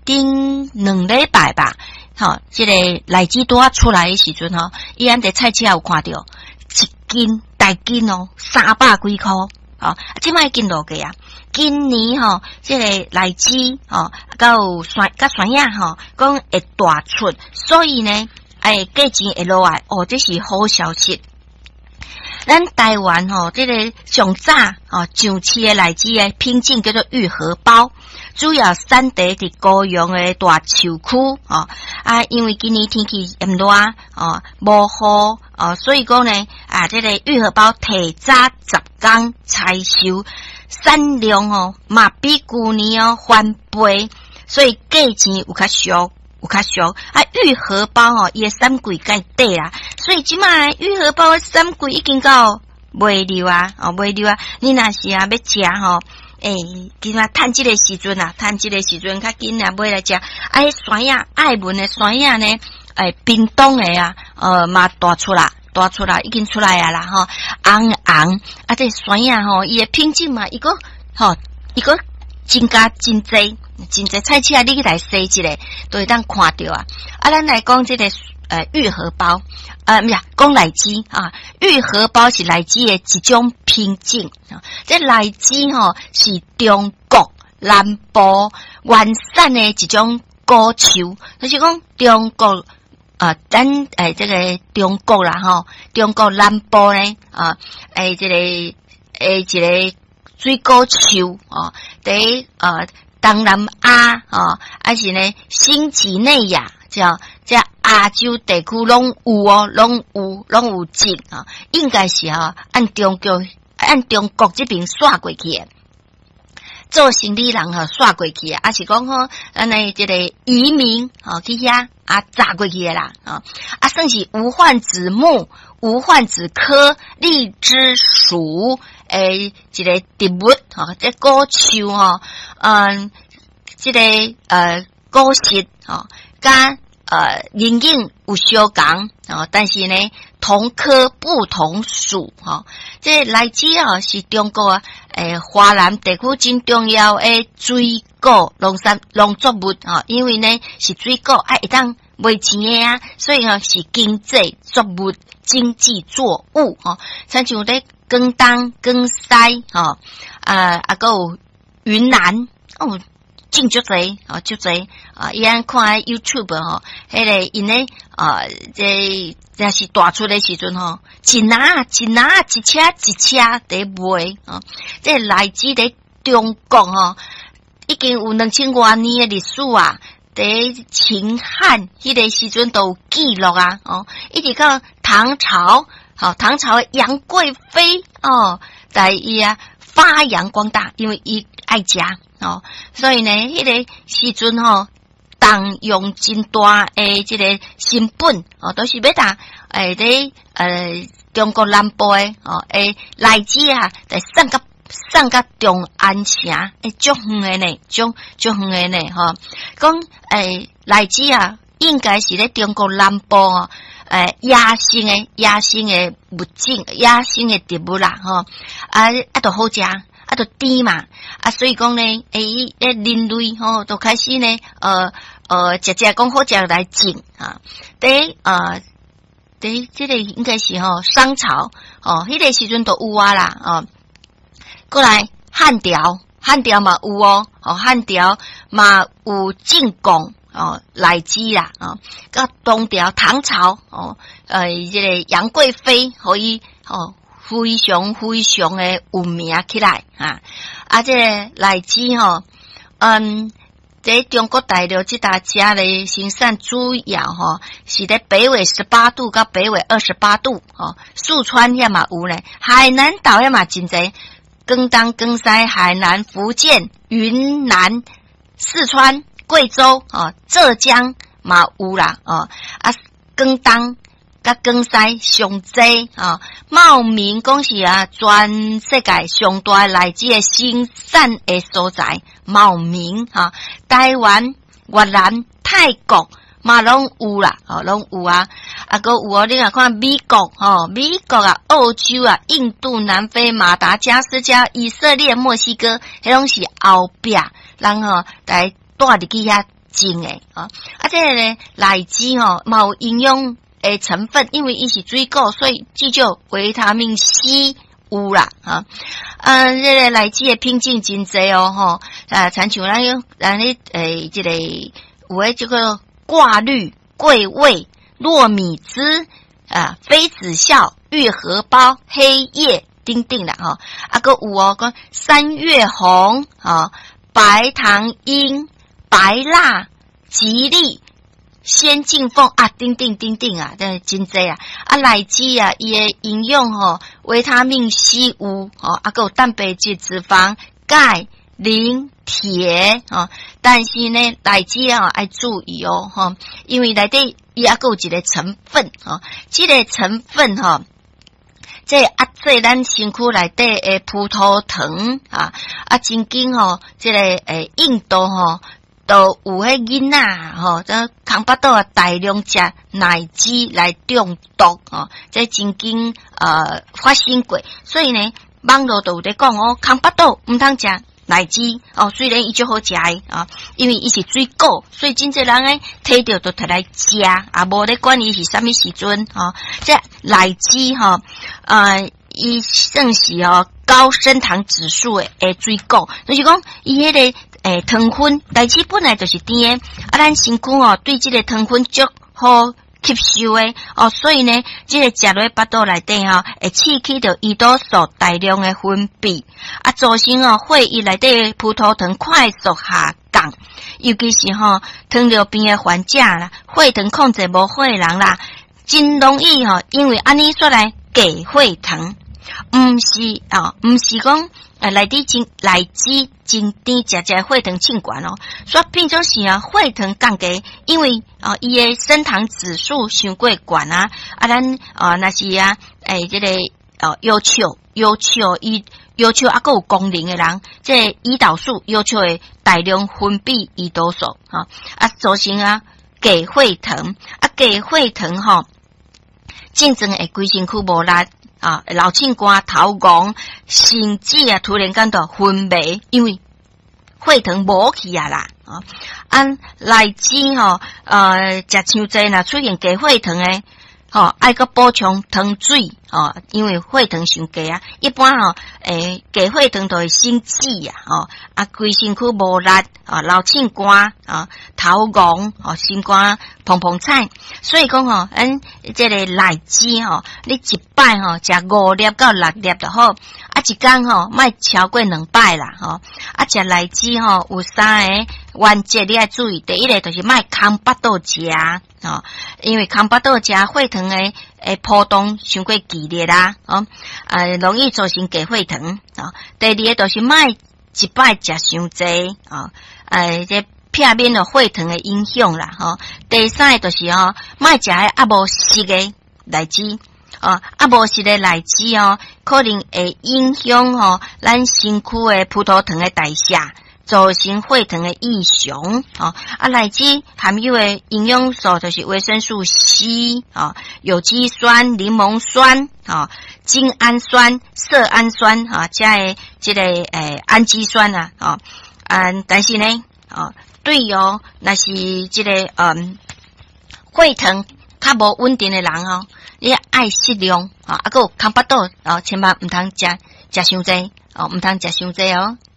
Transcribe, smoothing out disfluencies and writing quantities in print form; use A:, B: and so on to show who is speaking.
A: 顶2礼拜吧，这个赖子拄啊出来的时阵伊安在菜市有看到一斤大斤300几块即摆已经落价啊。今年这个赖子甲有酸叶讲会大出，所以呢价钱会落来这是好消息。咱台湾这个上早上市的赖子的品种叫做玉荷包，主要产地伫高雄的大树区因为今年天气炎热无雨所以讲呢这个玉荷包提早10天采收，产量嘛比去年翻倍，所以价钱有较俗。玉荷包伊的产柜介低啦，所以即摆玉荷包的产柜已经到卖溜啊，你若是要食今仔趁即个时阵较紧买来食。山叶爱文的山叶呢，冰冻的嘛大出来已经出来啊啦红这山叶伊的品质嘛，伊个真加真济菜市你来洗一个都会当看到啊。咱来讲这个玉荷包讲赖子玉荷包是赖子的一种品种这赖子是中国南部原产的一种果树，就是讲中国咱这个中国啦中国南部呢这个一个水果树在东南亚还是呢新几内亚这亚洲地区拢有种应该是按中国这边刷过去的，做生理人刷过去的，是讲咱的这个移民去遐炸过去的啦算是无患子目无患子科荔枝属一个植物这果树这个果实甲营养有相共但是呢同科不同属这赖子是中国华南地区真重要的水果农作物因为呢是水果会当卖钱的所以是经济作物经济作物像咧广东广西还有云南真足侪伊安看 YouTube 迄个因咧这是大出的时阵真一车在卖这赖子伫中国已经有2000多年的历史伫秦汉迄个时阵都有记录一直到唐朝的杨贵妃在伊发扬光大，因为伊爱食所以呢迄个时阵动用真大的这个成本都是要打伫中国南部的赖子在送到中安城足远的呢足远的呢讲赖子应该是咧中国南部野生的物种野生的植物啦都好食都甜嘛所以讲呢人类都开始呢食讲好食来种这个应该是商朝迄个时阵都有啦过来汉朝嘛有汉朝嘛有进贡赖子啦到东朝唐朝这个杨贵妃可以非常的有名起来这个赖子在中国大陆这大家的生产主要是在北纬18度到北纬28度四川遐嘛有咧，海南岛遐嘛真侪，广东广西海南福建云南四川贵州浙江嘛有啦广东甲广西上济茂名讲是全世界上大赖子的生产的所在，茂名台湾越南泰国嘛拢有啦拢有还有你若看美国澳洲印度南非马达加斯加以色列墨西哥迄拢是后壁人来带入去遐净诶这个呢奶鸡冇营养诶成分，因为伊是水果，所以具有维他命 C 有啦这个奶鸡诶品种真济参像咱这个有诶这个挂绿、桂味、糯米汁妃子笑、玉荷包、黑叶丁丁啦个有个三月红白糖樱、白蜡、吉利、仙境凤丁丁真济奶鸡伊的营养维他命 C 有个有蛋白质、脂肪、钙、磷、铁但是呢奶鸡要注意因为内底伊个有一个成分这个成分这咱身躯内底的葡萄糖曾经这个印度都有迄囡仔这康巴岛大量食奶鸡来中毒这曾经发生过，所以呢网络都有在讲康巴岛唔通食奶鸡虽然伊就好食因为伊是水果，所以真侪人摕到都摕来食无咧管伊是啥物时阵这奶鸡伊算是高升糖指数的水果，就是讲伊迄个糖分，奶鸡本来就是甜的咱身躯对这个糖分足好吸收的所以呢这个食落巴肚内底会刺激到胰岛素大量的分泌造成血液内底的葡萄糖快速下降，尤其是糖尿病的患者啦，血糖控制无好的人啦，真容易因为安尼说来低血糖，唔是讲内底奶鸡真甜，食血糖清悬所以变做是血糖降低，因为伊的升糖指数伤过悬咱那是这个要求伊要求个有功能的人，这胰岛素要求会大量分泌胰岛素造成低血糖低血糖真正会规身躯无力脑庆肝、头晕，甚至突然间就昏迷，因为血糖无去啦奶鸡食伤济若出现低血糖诶爱个补充糖水因为血糖伤低一般低血糖就会心悸规身躯无力脑庆肝头晕心肝砰砰菜，所以讲咱这个奶鸡你一摆食5粒到6粒就好一天莫超过2摆啦食奶鸡有3个原则你要注意，第一个就是莫空腹肚食因为空腹肚食血糖的波动伤过剧烈啦容易造成低血糖第二个就是莫一摆食伤济这片面的血糖的影响啦第三个就是莫食无熟的奶鸡无熟的奶鸡可能会影响咱身躯的葡萄糖的代谢，造成血糖的异常奶鸡含有的营养素就是维生素 C 有机酸、柠檬酸精氨酸、色氨酸加的这个氨基酸但是呢对那是这个血糖较无稳定的人你爱适量还有空腹肚千万唔通食伤济唔通食伤济